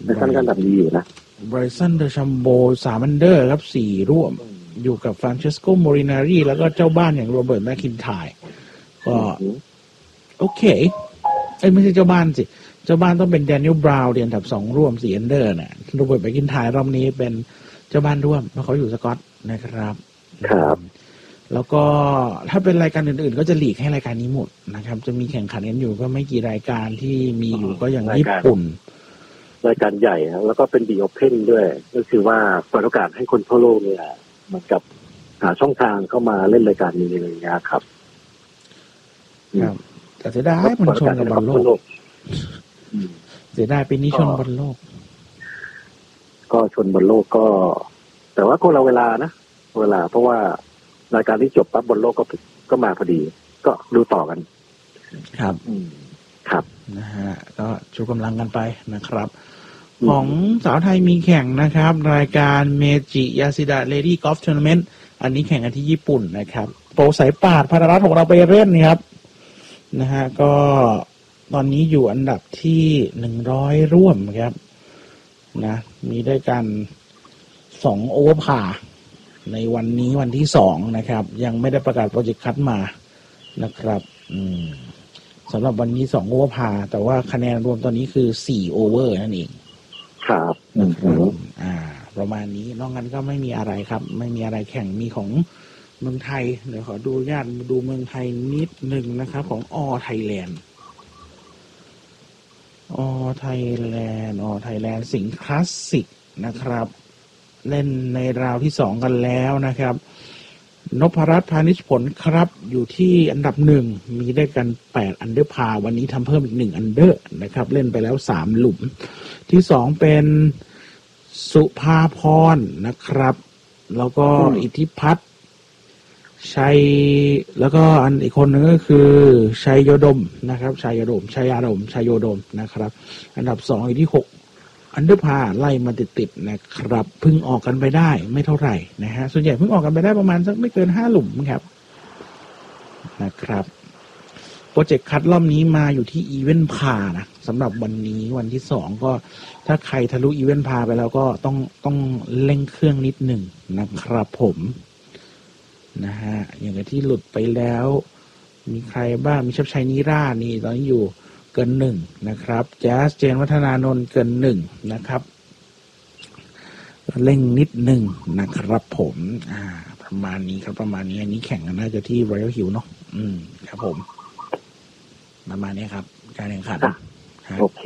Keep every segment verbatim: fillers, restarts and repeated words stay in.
ไบรซันก็อันดับดีอยู่นะไบรซันเดอชัมโบสามอันเดอร์ครับสี่ร่วมอยู่กับฟรานเชสโกโมรินารีแล้วก็เจ้าบ้านอย่างโรเบิร์ตแมคคินไทร์ก็โอเคเอ้ยไม่ใช่เจ้าบ้านสิเจ้าบ้านต้องเป็นแดเนียลบราวน์เรียนอันดับสองร่วมสี่อันเดอร์นะโรเบิร์ตแมคคินไทร์รอบนี้เป็นเจ้าบ้านร่วมเพราะเขาอยู่สกอตนะครับครับแล้วก็ถ้าเป็นรายการอื่นๆก็จะหลีกให้รายการนี้หมดนะครับจะมีแข่งขันกันอยู่ก็ไม่กี่รายการที่มีอยู่ก็อย่างญี่ปุ่นรายการใหญ่ครับแล้วก็เป็นดีโอเพนด้วยก็คือว่าเปิดโอกาสให้คนทั่วโลกเนี่ยเหมือนกับหาช่องทางเข้ามาเล่นรายการนี้อะไรอย่างเงี้ยครับครับแต่เสียดายมันชนกับบอลโลกเสียดายปีนี้ชนบอลโลกก็ชนบอลโลกก็แต่ว่าคนเราเวลานะเวลาเพราะว่ารายการที่จบปั๊บบอลโลกก็ก็มาพอดีก็ดูต่อกันครับครับนะฮะก็ชูกำลังกันไปนะครับของสาวไทยมีแข่งนะครับรายการเมจิยาซิดะเลดี้กอล์ฟทัวร์นาเมนต์อันนี้แข่งกันที่ญี่ปุ่นนะครับโปรสายป่านพนรัตน์ของเราไปเล่นครับนะฮะก็ตอนนี้อยู่อันดับที่หนึ่งร้อยร่วมครับนะมีด้วยกันสองโอเวอร์พาร์ในวันนี้วันที่สองนะครับยังไม่ได้ประกาศโปรเจกต์คัดมานะครับอืมสำหรับวันนี้สองโอเวอร์พาร์แต่ว่าคะแนนรวมตอนนี้คือสี่โอเวอร์นั่นเองครับนะครับอ่าประมาณนี้นอกนั้นก็ไม่มีอะไรครับไม่มีอะไรแข่งมีของเมืองไทยเดี๋ยวขอดูญาติดูเมืองไทยนิดหนึ่งนะครับของอไทยแลนด์อไทยแลนด์อไทยแลนด์สิงห์คลาสสิกนะครับเล่นในราวที่สองกันแล้วนะครับนพรัตน์พานิชผลครับอยู่ที่อันดับหนึ่งมีได้กันแปดอันเดอร์พาวันนี้ทำเพิ่มอีกหนึ่งอันเดอร์นะครับเล่นไปแล้วสามหลุมที่สองเป็นสุภาพรนะครับแล้วก็อิทธิพัฒน์ชัยแล้วก็อันอีกคนนึงก็คือชัยโยดมนะครับชัยโยดมชัยยาดมชัยโยดมนะครับอันดับสองอยู่ที่หกอันเดอร์พาไล่มาติดๆนะครับเพิ่งออกกันไปได้ไม่เท่าไหร่นะฮะส่วนใหญ่เพิ่งออกกันไปได้ประมาณสักไม่เกินห้าหลุมครับนะครับโปรเจกต์คัดรอบนี้มาอยู่ที่อีเวนต์พานะสำหรับวันนี้วันที่สองก็ถ้าใครทะลุอีเวนต์พาไปแล้วก็ต้องต้องเร่งเครื่องนิดหนึ่งนะครับผมนะฮะอย่างที่หลุดไปแล้วมีใครบ้างมีชับชัยนิราชนี่ตอนนี้อยู่เกินหนึ่งนะครับแจ๊สเจนวัฒนานนท์เกินหนึ่งนะครับเร่งนิดหนึ่งนะครับผมอ่าประมาณนี้ครับประมาณนี้อันนี้แข่งกันน่าจะที่ Royal Hill เนาะอืมครับผมประมาณนี้ครับการแข่งขันโอเค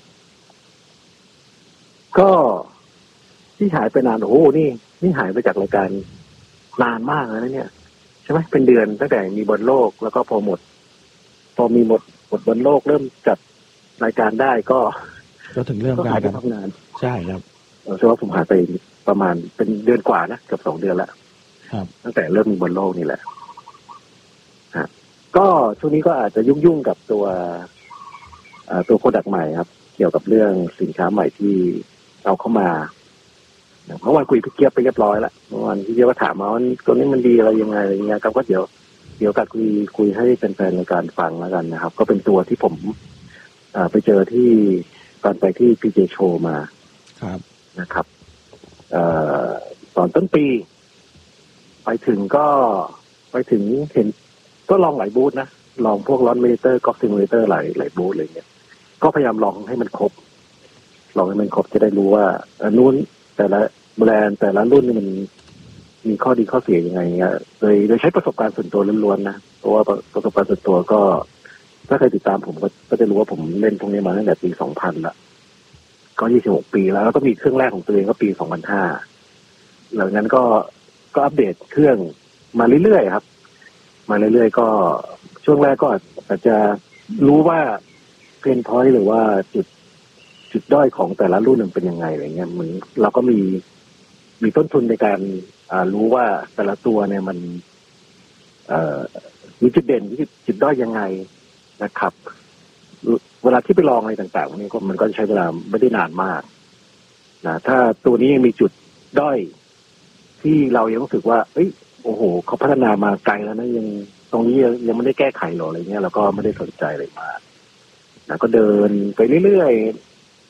ก็ที่หายไปนานโอ้โหนี่นี่หายไปจากรายการนานมากแล้วเนี่ยใช่ไหมเป็นเดือนตั้งแต่มีบอลโลกแล้วก็พอหมดพอมีหมดหมดบอลโลกเริ่มจัดรายการได้ก็ก็ถึงเริ่มการทำงานใช่ครับเชื่อว่าผมหายไปประมาณเป็นเดือนกว่านะเกือบสองเดือนแล้วครับตั้งแต่เริ่มมีบอลโลกนี่แหละฮะก็ช่วงนี้ก็อาจจะยุ่งๆกับตัวตัวโปรดักต์ใหม่ครับเกี่ยวกับเรื่องสินค้าใหม่ที่เอาเข้ามาเมื่อวานคุยพี่เกียบไปเรียบร้อยแล้วเมื่อวานพี่เกียบก็ถามมาว่าตัวนี้มันดีอะไรยังไงอะไรเงี้ยครับก็เดี๋ยวเดี๋ยวกัดคุยคุยให้แฟนๆในการฟังแล้วกันนะครับก็เป็นตัวที่ผมไปเจอที่ตอนไปที่ พี เจ Show มาครับนะครับตอนต้นปีไปถึงก็ไปถึงเห็นก็ลองหลายบูธนะลองพวกลอนเมเตอร์กอล์ฟซิมูเลเตอร์หลายหลายบูธอะไรเงี้ยก็พยายามลองให้มันครบลองให้มันครบจะได้รู้ว่าอันนู้นแต่ละแบรนด์แต่ละรุ่นนี่มันมีข้อดีข้อเสียยังไงเงี้ยโดยโดยใช้ประสบการณ์ส่วนตัวล้วนๆนะเพราะว่าประสบการณ์ส่วนตัวก็ถ้าใครติดตามผมก็ก็จะรู้ว่าผมเล่นพวกนี้มาตั้งแต่ปีสองพันละก็ยี่สิบหกปีแล้วแล้วก็มีเครื่องแรกของตัวเองก็ปีสองพันห้าหลังนั้นก็ก็อัปเดตเครื่องมาเรื่อยๆครับมาเรื่อยๆก็ช่วงแรกก็อาจจะรู้ว่าเพนพอยต์หรือว่าจุดจุดด้อยของแต่ละรุ่นมันเป็นยังไงอะไรเงี้ยเหมือนเราก็มีมีต้นทุนในการอ่ารู้ว่าแต่ละตัวเนี่ยมันเอ่อมีจุดเด่นมีจุดด้อยยังไงนะครับเวลาที่ไปลองอะไรต่างๆนี่ก็มันก็ใช้เวลาไม่ได้นานมากนะถ้าตัวนี้ยังมีจุดด้อยที่เรายังรู้สึกว่าเอ้ยโอ้โหเขาพัฒนามาไกลแล้วนะยังตรงนี้ยังไม่ได้แก้ไขหรออะไรเงี้ยเราก็ไม่ได้สนใจอะไรมากนะก็เดินไปเรื่อยๆ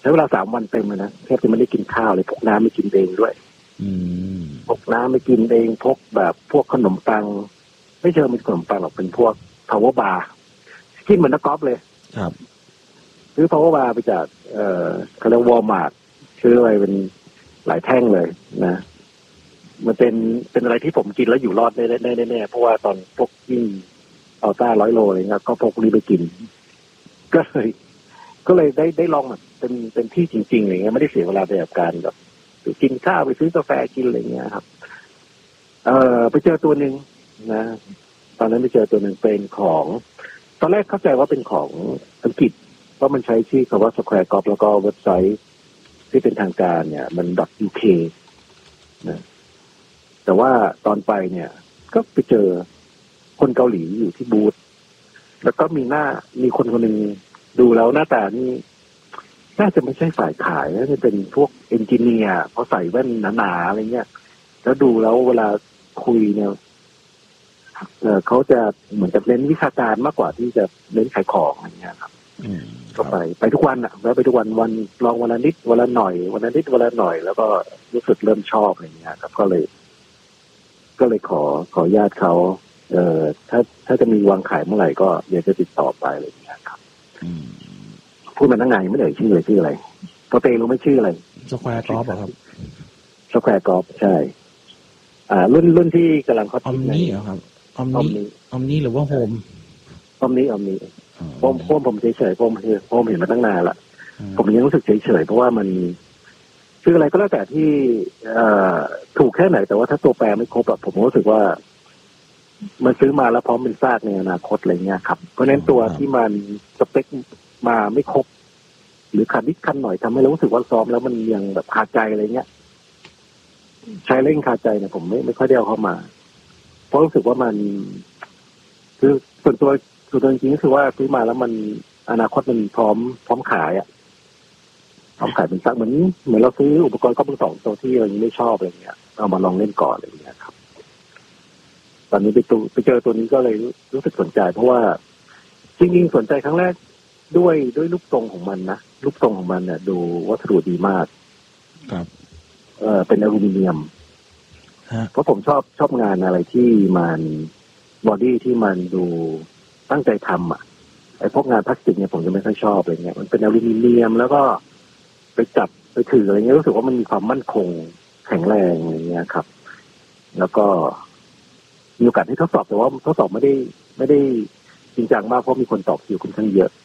ช้เวลาสามวันเต็มเลยนะแทบจะไม่ได้กินข้าวเลยพกน้ำไม่กินเองด้วยพกน้ำไม่กินเองพกแบบพวกขนมปังไม่เชิงเป็นขนมปังหรอกเป็นพวก power bar กินเหมือนนักกอล์ฟเลยครับซื้อ power bar ไปจากเอ่อเขาเรียกวอลมาร์ทซื้ออะไรเป็นหลายแท่งเลยนะมันเป็นเป็นอะไรที่ผมกินแล้วอยู่รอดได้แน่แน่เพราะว่าตอนพวกยิ่งอัลต้าร้อยโลอะไรเงี้ยก็พกนี้ไปกินก็เลยก็เลยได้ได้ลองแบบเป็นเป็นที่จริงๆอะไรเงี้ยไม่ได้เสียเวลาไปกับการแบบไปกินข้าวไปซื้อกาแฟกินอะไรเงี้ยครับเอ่อไปเจอตัวหนึ่งนะตอนนั้นไปเจอตัวหนึ่งเป็นของตอนแรกเข้าใจว่าเป็นของอังกฤษเพราะมันใช้ชื่อคำว่า Square Golf แล้วก็เว็บไซต์ที่เป็นทางการเนี่ยมัน .uk นะแต่ว่าตอนไปเนี่ยก็ไปเจอคนเกาหลีอยู่ที่บูธแล้วก็มีหน้ามีคนคนหนึ่งดูแล้วหน้าตานี่น่าจะไม่ใช่ฝ่ายขายน่าจะเป็นพวกเอนจิเนียร์เพราะใส่แว่นหนาๆอะไรเงี้ยแล้วดูแล้วเวลาคุยเนี่ยเออเขาจะเหมือนจะเน้นวิชาการมากกว่าที่จะเน้นขายของอะไรเงี้ยครับก็ไปไปทุกวันอ่ะแล้วไปทุกวันวันลองวันละนิดวันละหน่อยวันละนิดวันละหน่อยแล้วก็รู้สึกเริ่มชอบอะไรเงี้ยครับก็เลยก็เลยขอขอญาติเขาเอ่อถ้าถ้าจะมีวางขายเมื่อไหร่ก็เดี๋ยวจะติดต่อไปอะไรอย่างเงี้ยครับพูดมาตั้งไงไม่ได้ชื่อเลยชื่ออะไรโปรเตรู้ไม่ชื่ออะไรสแควร์กอล์ฟครับสแควร์กอล์ฟใช่อ่ารุ่นรุ่นที่กำลังเขาออมนี่เหรอครับออมนี่ออมนี่หรือว่าโฮมออมนี่ออมนี่ผมผมผมเฉยๆผมผมเห็นมาตั้งนานละผมยังรู้สึกเฉยๆเพราะว่ามันคืออะไรก็แล้วแต่ที่เอ่อถูกแค่ไหนแต่ว่าถ้าตัวแปรไม่ครบแบบผมรู้สึกว่ามันซื้อมาแล้วพร้อมเป็นซากในอนาคตอะไรเงี้ยครับเพราะฉะนั้นตัวที่มันสเปคมาไม่ครบหรือขาดนิดคันหน่อยทำให้เรารู้สึกว่าซ้อมแล้วมันยังแบบคาใจอะไรเงี้ยใช้เร่งคาใจเนี่ยผมไม่ไม่ค่อยได้เอาเข้ามาเพราะรู้สึกว่ามันคือส่วนตัวส่วนตัวจริงๆก็คือว่าซื้อมาแล้วมันอนาคตมันพร้อมพร้อมขายอ่ะพร้อมขายเป็นซากเหมือนเหมือนเราซื้ออุปกรณ์ก็เป็นสองตัวที่เรายังไม่ชอบอะไรเงี้ยเอามาลองเล่นก่อนอะไรเงี้ยครับตอนนี้ไปตัวไปเจอตัวนี้ก็เลยรู้สึกสนใจเพราะว่าจริงๆสนใจครั้งแรกด้วยด้วยรูปทรงของมันนะรูปทรงของมันเนี่ยดูวัสดุดีมากครับเออเป็นอลูมิเนียมเพราะผมชอบชอบงานอะไรที่มันบอดี้ที่มันดูตั้งใจทำอ่ะไอ้พวกงานพลาสติกเนี่ยผมจะไม่ค่อยชอบอะไรเงี้ยมันเป็นอลูมิเนียมแล้วก็ไปจับไปถืออะไรเงี้ยรู้สึกว่ามันมีความมั่นคงแข็งแรงอะไรเงี้ยครับแล้วก็มีโอกาสให้ทดสอบแต่ว่าทดสอบไม่ได้ไม่ได้จริงจังมากเพราะมีคนตอบคิวค่อนข้างเยอะ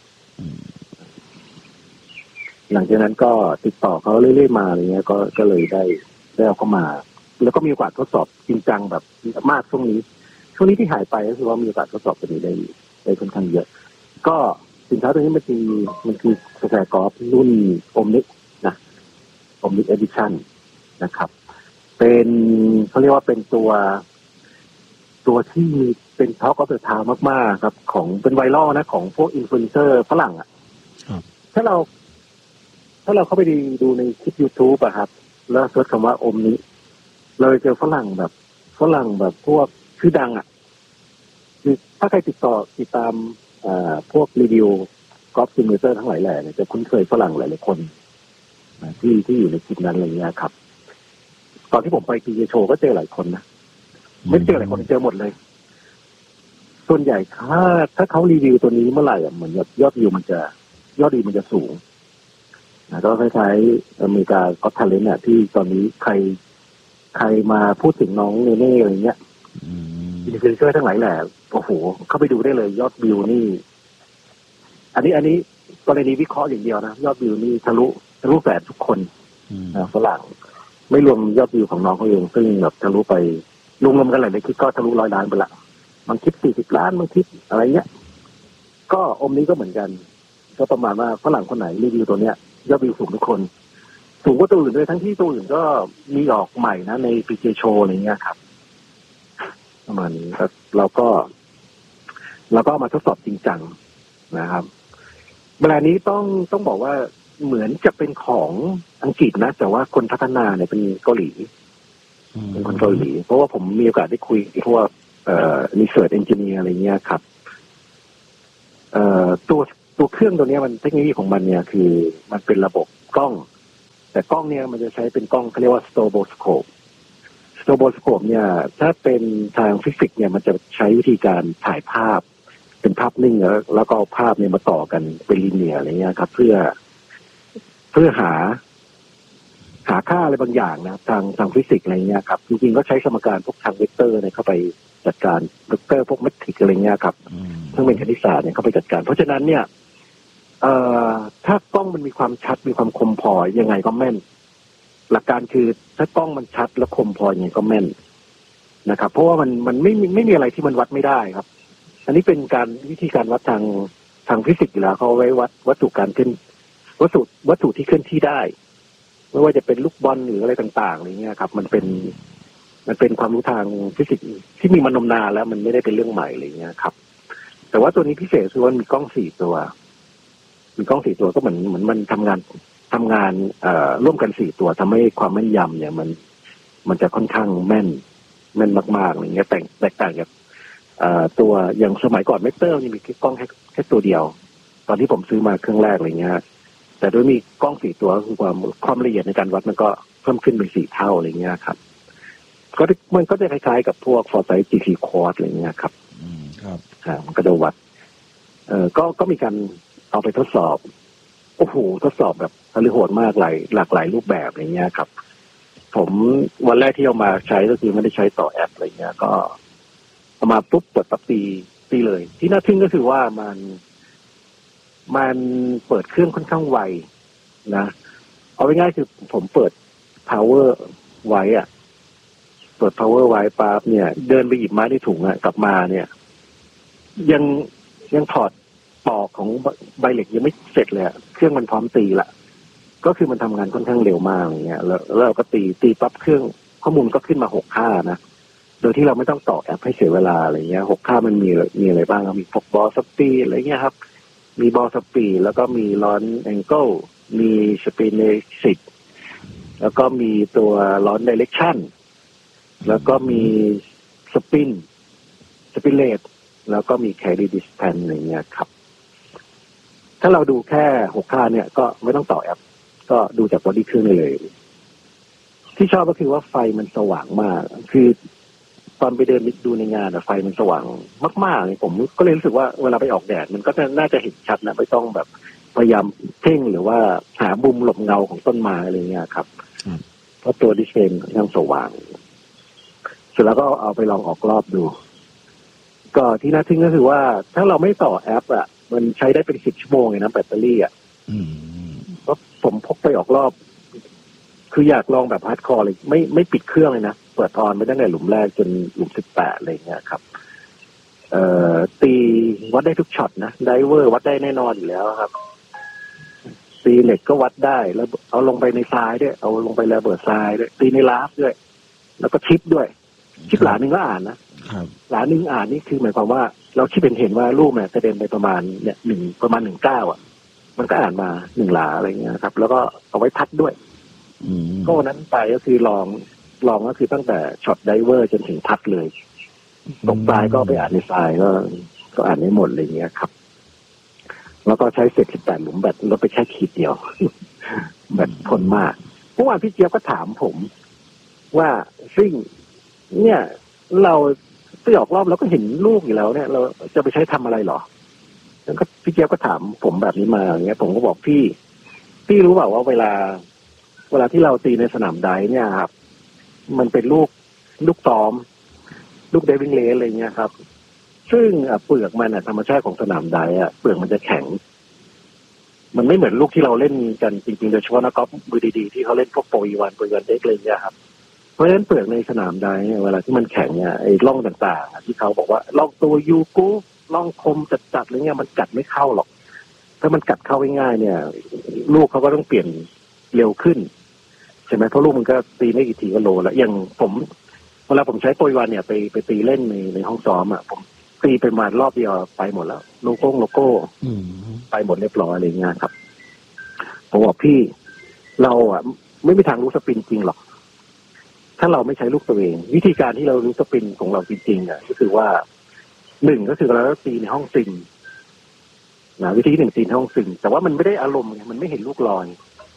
หลังจากนั้นก็ติดต่อเขาเรื่อยๆมาอะไรเงี้ยก็ก็เลยได้ได้เอาเข้ามาแล้วก็มีโอกาสทดสอบจริงจังแบบมากช่วงนี้ช่วงนี้ที่หายไปก็คือว่ามีโอกาสทดสอบตัวนี้ได้ได้ค่อนข้างเยอะก็สินค้าตัวนี้มันคือมันคือสแควร์กอล์ฟรุ่นโอมนิกนะโอมนิกเอดิชั่นนะครับเป็นเขาเรียกว่าเป็นตัวตัวที่มีเป็นท็อปออฟเดอะทาวน์มากๆครับของเป็นไวรัลนะของพวกอินฟลูเอนเซอร์ฝรั่งอ่ะถ้าเราถ้าเราเข้าไปดูในคลิป YouTube อะครับแล้วเสิร์ชคำว่าโอมนิเราจะเจอฝรั่งแบบฝรั่งแบบพวกชื่อดังอ่ะคือถ้าใครติดต่อติดตามอ่าพวกรีวิวกอล์ฟซิมูเลเตอร์ทั้งหลายแหล่เนี่ยจะคุ้นเคยฝรั่งหลายๆคนที่ที่อยู่ในคลิปนั้นอะไรเงี้ยครับตอนที่ผมไปพี จี เอ โชว์ก็เจอหลายคนนะไม่เจอหลายคนเจอหมดเลยส่วนใหญ่ถ้าถ้าเขารีวิวตัวนี้เมื่อไหร่อ่ะเหมือนยอดวิวมันจะยอดวิวมันจะสูงนะก็คล้ายๆอเมริกาก็ทาเลนต์เนี่ยที่ตอนนี้ใครใครมาพูดถึงน้องเนเน่อะไรเงี้ยอินฟลูเอนเซอร์ทั้งหลายแหละโอ้โหเข้าไปดูได้เลยยอดวิวนี่อันนี้อันนี้กรณีวิเคราะห์อย่างเดียวนะยอดวิวนี่ทะลุทะลุแสนทุกคนนะฝรั่งไม่รวมยอดวิวของน้องเขาเองซึ่งแบบทะลุไปรวมๆกันหลายในคลิปก็ทะลุร้อยล้านไปละบางคลิปสี่สิบล้านบางคลิปอะไรเงี้ยก็อมนี้ก็เหมือนกันก็ประมาณว่าฝรั่งคนไหนรีวิวตัวเนี้ยยอดวิวสูงทุกคนสูงกว่าตัวอื่นด้วยทั้งที่ตัวอื่นก็มีออกใหม่นะใน พี จี เอ Show อะไรเงี้ยครับประมาณนี้ครับเราก็เราก็มาทดสอบจริงจังนะครับเวลานี้ต้องต้องบอกว่าเหมือนจะเป็นของอังกฤษนะแต่ว่าคนพัฒนาเนี่ยเป็นเกาหลีเป็นคนเกาหลีเพราะว่าผมมีโอกาสได้คุยกับพวกเอ่อ research engineer อะไรเงี้ยครับเอ่อตัวตัวเครื่องตัวนี้มันเทคโนโลยีของมันเนี่ยคือมันเป็นระบบกล้องแต่กล้องเนี่ยมันจะใช้เป็นกล้องเขาเรียกว่า stroboscope stroboscope เนี่ยถ้าเป็นทางฟิสิกส์เนี่ยมันจะใช้วิธีการถ่ายภาพเป็นภาพนิ่งแล้วแล้วก็เอาภาพเนี่ยมาต่อกันเป็นลีเนียร์อะไรเงี้ยครับเพื่อเพื่อหาหาค่าอะไรบางอย่างนะทางทางฟิสิกส์อะไรเงี้ยครับจริงๆก็ใช้สมการพวกทางเวกเตอร์เนี่ยเข้าไปจัดการเวกเตอร์พวกแมทริกอะไรเงี้ยครับซึ่งเป็นคณิตศาสตร์เนี่ยเข้าไปจัดการเพราะฉะนั้นเนี่ยเอ่อถ้ากล้องมันมีความชัดมีความคมพอยังไงก็แม่นหลักการคือถ้ากล้องมันชัดและคมพอยังไงก็แม่นนะครับเพราะว่ามันมันไม่ไม่มีอะไรที่มันวัดไม่ได้ครับอันนี้เป็นการวิธีการวัดทางทางฟิสิกส์อยู่แล้วเขาไว้วัดวัตถุการเคลื่อนวัตถุวัตถุที่เคลื่อนที่ได้ไม่ว่าจะเป็นลูกบอลหรืออะไรต่างๆอะไรเงี้ยครับมันเป็นมันเป็นความรู้ทางฟิสิกส์ที่มีมานมนานแล้วมันไม่ได้เป็นเรื่องใหม่อะไรเงี้ยครับแต่ว่าตัวนี้พิเศษคือว่ามีกล้องสี่ตัวมีกล้องสี่ตัวก็เหมือนเหมือนมันทำงานทำงานเอ่อร่วมกันสี่ตัวทำให้ความแม่นยำเนี่ยมันมันจะค่อนข้างแม่นแม่นมากๆอะไรเงี้ยแต่แตกต่างจากเอ่อตัวอย่างสมัยก่อนเมกเตอร์นี่มีกล้องแค่แค่ตัวเดียวตอนที่ผมซื้อมาเครื่องแรกอะไรเงี้ยแต่ด้วยมีกล้องสี่ตัวคือความความละเอียดในการวัดมันก็เพิ่มขึ้นเป็นสี่เท่าอะไรเงี้ยครับก็มันก็จะคล้ายๆกับพวก Foresight จี ซี Quad อะไรเงี้ยครับอืมครับอ่ามันก็จะวัดเอ่อก็ก็มีการเอาไปทดสอบโอ้โหทดสอบแบบฮาลิโหดมากหลายหลากหลายรูปแบบอะไรเงี้ยครับผมวันแรกที่เอามาใช้ก็คือไม่ได้ใช้ต่อแอปอะไรเงี้ยก็เอามาปุ๊บเปิดปั๊บตีตีเลยที่น่าทึ่งก็คือว่ามันมันเปิดเครื่องค่อนข้างไวนะเอาง่ายๆคือผมเปิด power ไว้อะเปิด power ไว้ปั๊บเนี่ยเดินไปหยิบไม้ในถุงอะกลับมาเนี่ยยังยังถอดปอกของใบเหล็กยังไม่เสร็จเลยเครื่องมันพร้อมตีละก็คือมันทำงานค่อนข้างเร็วมากอย่างเงี้ยแล้วแล้วเราก็ตีตีปั๊บเครื่องข้อมูลก็ขึ้นมาหกค่านะโดยที่เราไม่ต้องต่อแอปให้เสียเวลาอะไรเงี้ยหกค่ามันมีมีอะไรบ้างมีพวกบอลสปีดอะไรเงี้ยครับมีบอลสปีดแล้วก็มีลอนแองเกิลมีสปีนเนซิตแล้วก็มีตัวลอนไดเรกชั่นแล้วก็มีสปินสปินเลทแล้วก็มีแครีดิสแทนอะไรเงี้ยครับถ้าเราดูแค่หกค่าเนี่ยก็ไม่ต้องต่อแอปก็ดูจากบอดี้เครื่องได้เลยที่ชอบก็คือว่าไฟมันสว่างมากคือตอนไปเดินดูในงานไฟมันสว่างมากๆเลยผมก็เลยรู้สึกว่าเวลาไปออกแดดมันก็น่าจะเห็นชัดนะไม่ต้องแบบพยายามเพ่งหรือว่าหามุมหลบเงาของต้นไม้อะไรเงี้ยครับเพราะตัวดิสเพลย์ยังสว่างเสร็จแล้วก็เอาไปลองออกรอบดูก็ที่น่าทึ่งก็คือว่าถ้าเราไม่ต่อแอปอ่ะมันใช้ได้เป็นสิบชั่วโมงเลยนะแบตเตอรี่อ่ะเพราะผมพกไปออกรอบคืออยากลองแบบฮาร์ดคอร์เลยไม่ไม่ปิดเครื่องเลยนะเปิดออนไปตั้งแต่หลุมแรกจนหลุมสิบแปดอะไรเงี้ยครับเอ่อตีวัดได้ทุกช็อตนะไดเวอร์วัดได้แน่นอนอยู่แล้วครับตีเหล็กก็วัดได้แล้วเอาลงไปในทรายด้วยเอาลงไประเบิดทรายด้วยตีในลาฟด้วยแล้วก็ชิปด้วยชิปหลานึงก็อ่านนะหลานึงอ่านนี่คือหมายความว่าเราชิปเป็นเห็นว่าลูกเนี่ยกระเด็นไปประมาณเนี่ยหนึ่งประมาณหนึ่งเก้าอ่ะมันก็อ่านมาหนึ่งหลาอะไรเงี้ยครับแล้วก็เอาไว้พัดด้วยก็วันนั้นไปก็คือลองลองก็คือตั้งแต่ช็อตไดเวอร์จนถึงพัดเลยตกปลายก็ไปอ่านในทรายก็ก็อ่านได้หมดอะไรเงี้ยครับแล้วก็ใช้เสร็จสิบแปดหลุมแบตลดไปแค่ขีดเดียวแบตทนมากเมื่อวานพี่เจี๊ยบก็ถามผมว่าซึ่งเนี่ยเราไปออกรอบแล้วก็เห็นลูกอยู่แล้วเนี่ยเราจะไปใช้ทำอะไรหรอแล้วก็พี่เจี๊ยบก็ถามผมแบบนี้มาอย่างเงี้ยผมก็บอกพี่พี่รู้เปล่าว่าเวลาเวลาที่เราตีในสนามไดเนี่ยครับมันเป็นลูกลูกตอมลูกเดวิงเลสอะไรเงี้ยครับซึ่งเปลือกมันธรรมชาติของสนามไดอ่ะเปลือกมันจะแข็งมันไม่เหมือนลูกที่เราเล่นกันจริงๆโดยเฉพาะนักกอล์ฟมือดีๆที่เขาเล่นพวกโปรอีวันโปรอีวันเด็กเลยเนี่ยครับเพราะฉะนั้นเปลือกในสนามไดเนี่ยเวลาที่มันแข็งเนี่ยไอ้ร่องต่างๆที่เขาบอกว่าร่องตัวยูกูร่องคมจัดๆอะไรเงี้ยมันกัดไม่เข้าหรอกถ้ามันกัดเข้าง่ายๆเนี่ยลูกเขาก็ต้องเปลี่ยนเร็วขึ้นใช่ไหมเพราะลูกมันก็ตีไม่กี่ทีก็โลแล้วอย่างผมเวลาผมใช้โปรอีวันเนี่ยไปไปตีเล่นในในห้องซ้อมอ่ะผมตีไปมารอบเดียวไปหมดแล้วโลโก้โลโก้ไปหมดเรียบร้อยอะไรเงี้ยครับผมบอกพี่เราอ่ะไม่มีทางรู้สปินจริงหรอกถ้าเราไม่ใช้ลูกตัวเองวิธีการที่เรารู้สปินของเราจริงๆอ่ะก็คือว่าหนึ่งก็คือเราตีในห้องซิงนะวิธีหนึ่งตีในห้องซิงแต่ว่ามันไม่ได้อารมณ์ไงมันไม่เห็นลูกลอย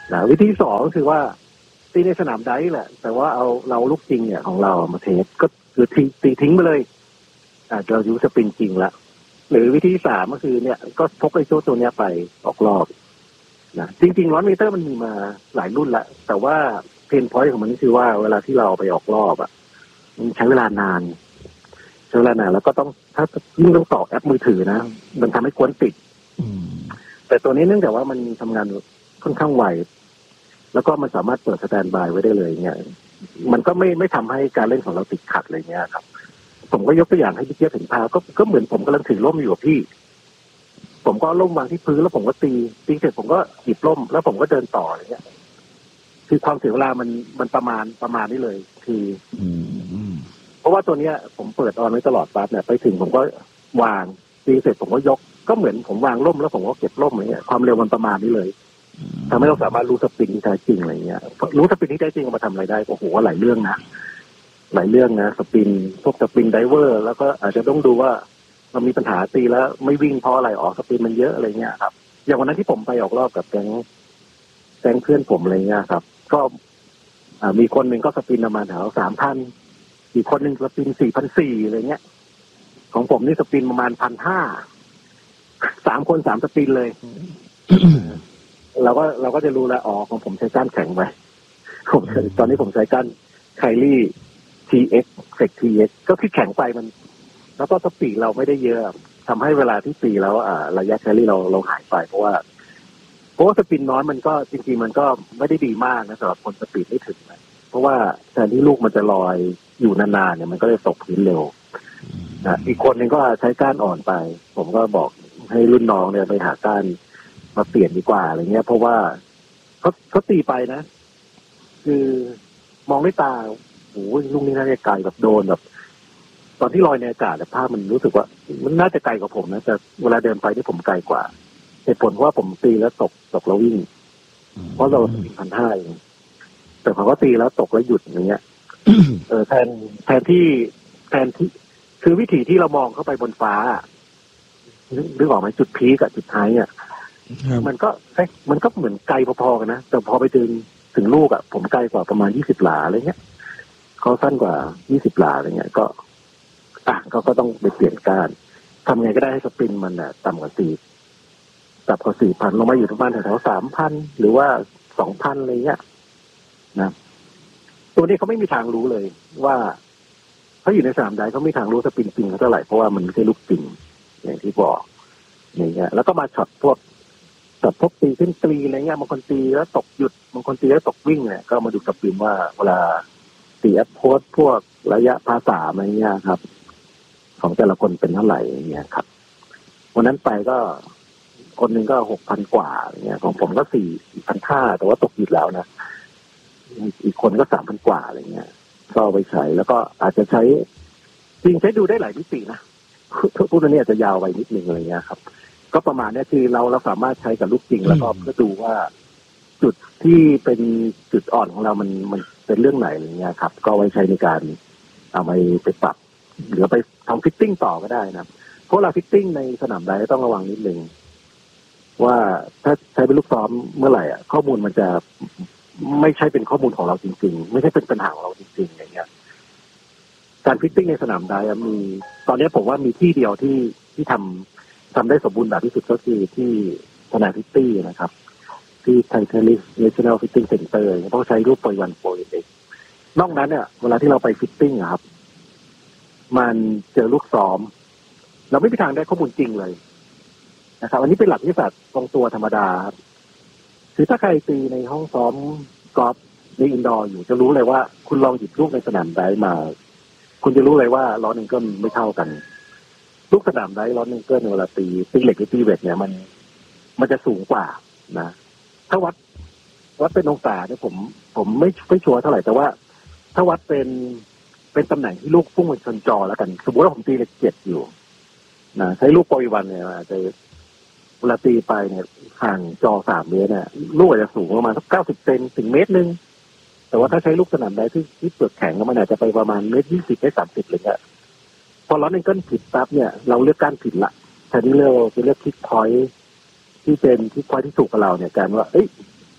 นะวิธีสองก็คือว่าตีในสนามไดแหละแต่ว่าเอาเราลูกจริงเนี่ยของเรามาเทสก็คือทิ้งตีทิ้งไปเลยอ่าเราอยู่สปินจริงละหรือวิธีสามก็คือเนี่ยก็พกไอ้โซ่ตัวเนี้ยไปออกรอบนะจริงๆร้อนเมเตอร์มันมีมาหลายรุ่นละแต่ว่าเพนพอยต์ของมันก็คือว่าเวลาที่เราไปออกรอบอ่ะมันใช้เวลานานใช้เวลานานแล้วก็ต้องถ้ายิ่งต้องต่อแอปมือถือนะมันทำให้กวนติดแต่ตัวนี้เนื่องจากว่ามันทำงานค่อนข้างไวแล้วก็มันสามารถเปิดสแตนด์บายไว้ได้เลยเนี่ยมันก็ไม่ไม่ทำให้การเล่นของเราติดขัดอะไรเงี้ยครับผมก็ยกตัวอย่างให้พี่เจี๊ยบเห็นภาพก็ก็เหมือนผมกำลังถือร่มอยู่กับพี่ผมก็ร่มวางที่พื้นแล้วผมก็ตีตีเสร็จผมก็หยิบร่มแล้วผมก็เดินต่ออะไรเงี้ยคือความเสียเวลามันมันประมาณประมาณนี้เลยคือเพราะว่าตัวเนี้ยผมเปิดออนไว้ตลอดปั๊บเนี่ยไปถึงผมก็วางตีเสร็จผมก็ยกก็เหมือนผมวางร่มแล้วผมก็เก็บร่มอะไรเงี้ยความเร็วมันประมาณนี้เลยทำให้เราสามารถรู้สปริงที่แท้จริงอะไรเงี้ยรู้สปริงที่แท้จริงเอามาทำอะไรได้โอ้โหหลายเรื่องนะหลายเรื่องนะสปริงพวกสปริงไดเวอร์แล้วก็อาจจะต้องดูว่ามันมีปัญหาตีแล้วไม่วิ่งเพราะอะไรออกสปริงมันเยอะอะไรเงี้ยครับอย่างวันนั้นที่ผมไปออกรอบกับแก๊งแก๊งเพื่อนผมอะไรเงี้ยครับก็มีคนหนึ่งก็สปริงประมาณแถวสามพันอีกคนหนึ่งสปริงสี่พันสี่อะไรเงี้ยของผมนี่สปริงประมาณพันห้าสามคนสามสปริงเลย เราก็เราก็จะรู้แล้วอ๋อของผมใช้ก้านแข็งไปผมตอนนี้ผมใช้ก้านไคลี่ ที เอ็กซ์ เฟก ที เอ็กซ์ ก็คือแข็งไปมันแล้วก็สปีดเราไม่ได้เยอะทำให้เวลาที่ตีแล้วอ่าระยะแคลี่เราเราหายไปเพราะว่าเพราะว่าสปินน้อยมันก็จริงๆมันก็ไม่ได้ดีมากนะสำหรับคนสปีดไม่ถึงนะเพราะว่าแทนที่ลูกมันจะลอยอยู่นานๆเนี่ยมันก็จะตกพื้นเร็วนะอีกคนนึงก็ใช้ก้านอ่อนไปผมก็บอกให้รุ่นน้องเนี่ยไปหาก้านมาเปลี่ยนดีกว่าอะไรเงี้ยเพราะว่าเขาเขาตีไปนะคือมองด้วยตาโอ้ยลูกนี้น่าจะไกลแบบโดนแบบตอนที่ลอยในอากาศแต่ภาพมันรู้สึกว่ามันน่าจะไกลกว่าผมนะแต่เวลาเดินไปที่ผมไกลกว่าเหตุผลว่าผมตีแล้วตกตกแล้ววิ่งเพราะเราสี่พันห้าเองแต่ผมก็ตีแล้วตกแล้วหยุดอย่างเงี้ยเออแทนแทนที่แทนที่คือวิถีที่เรามองเข้าไปบนฟ้านึกออกไหมจุดพีกับจุดท้ายเนี่ยมันก็มันก็เหมือนไกลพอๆกันนะแต่พอไปถึงถึงลูกอ่ะผมไกลกว่าประมาณยี่สิบหลาอะไรเงี้ยเขาสั้นกว่ายี่สิบหลาอะไรเงี้ยก็อ่ะเขาก็ต้องไปเปลี่ยนก้านทำไงก็ได้ให้สปรินมันอ่ะต่ำกว่าสี่ต่ำกว่าสี่พันลงมาอยู่ประมาณแถวๆสามพันหรือว่าสองพันอะไรเงี้ยนะตัวนี้เขาไม่มีทางรู้เลยว่าเขาอยู่ในสนามใดเขาไม่มีทางรู้สปรินจริงเขาเท่าไหร่เพราะว่ามันไม่ใช่ลูกจริงอย่างที่บอกอย่างเงี้ยแล้วก็มาช็อตพวกช็อตพวกตีขึ้นตีอะไรเงี้ยบางคนตีแล้วตกหยุดบางคนตีแล้วตกวิ่งเนี่ยก็มาดูสปรินว่าเวลาตีแอปโพสพวกระยะภาษาอะไรเงี้ยครับของแต่ละคนเป็นเท่าไหร่อย่างเงี้ยครับวันนั้นไปก็คนหนึ่งก็หกพันกว่าอย่างเงี้ยของผมก็สี่พันห้าแต่ว่าตกหยุดแล้วนะอีกคนก็สามพันกว่าอะไรเงี้ยก็เอาไปใช้แล้วก็อาจจะใช้จริงใช้ดูได้หลายมิตินะพูดตรงนี้อาจจะยาวไปนิดนึงอะไรเงี้ยครับก็ประมาณนี้คือเราเราสามารถใช้กับลูกจริงแล้วก็เพื่อดูว่าจุดที่เป็นจุดอ่อนของเรามันมันเป็นเรื่องไหนอะไรเงี้ยครับก็ไว้ใช้ในการเอาไปไปปรับหรือไปทำฟิตติ้งต่อก็ได้นะเพราะเราฟิตติ้งในสนามใดต้องระวังนิดนึงว่าถ้าใช้เป็นลูกซ้อมเมื่อไหร่อ่ะข้อมูลมันจะไม่ใช่เป็นข้อมูลของเราจริงๆไม่ใช่เป็นปัญหาของเราจริงๆอย่างเงี้ยการฟิตติ้งในสนามใดมีตอนนี้ผมว่ามีที่เดียวที่ที่ทำทำได้สมบูรณ์แบบที่สุดก็คือที่สนามฟิตตี้นะครับที่ไทเทลิสเนชั่นแนลฟิตติ้งเซ็นเตอร์ต้องใช้รูปโปรวันโปรเองนอกนั้นเนี่ยเวลาที่เราไปฟิตติ้งครับมันเจอลูกซ้อมเราไม่มีทางได้ข้อมูลจริงเลยนะครับอันนี้เป็นหลักวิทยาศาสตร์ตรงตัวธรรมดาคือถ้าใครตีในห้องซ้อมกอล์ฟในอินดอร์อยู่จะรู้เลยว่าคุณลองหยิบลูกในสนามไดมาคุณจะรู้เลยว่าล้อหนึ่งก็ไม่เท่ากันลูกสนามไดล้อหนึ่งก็เวลาตีตีเหล็กหรือตีเวทเนี่ยมันมันจะสูงกว่านะถ้าวัดวัดเป็นองศาเนี่ยผมผมไม่ไม่ชัวร์เท่าไหร่แต่ว่าถ้าวัดเป็นเป็นตำแหน่งที่ลูกพุ่งไปชนจอแล้วกันสมมติว่าผมตีเหล็กเจ็ดอยู่นะใช้ลูกโปรยวันเนี่ยอาจจะเวลาตีไปเนี่ยห่างจอสามเมตรเนี่ยลูกอาจจะสูงประมาณสักเก้าสิบเซนถึงเมตรนึงแต่ว่าถ้าใช้ลูกสนามใดที่ที่เปลือกแข็งก็มันอาจจะไปประมาณเมตรยี่สิบได้สามสิบเลยเนี่ยพอล้อหนึ่งก้นผิดปั๊บเนี่ยเราเลือกก้านผิดละแทนที่เราจะเลือกคิกพอยท์ที่เป็นคิกพอยท์ที่ถูกกับเราเนี่ยการว่าเอ้ยเข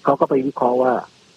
เขาก็ไปวิเคราะห์ว่า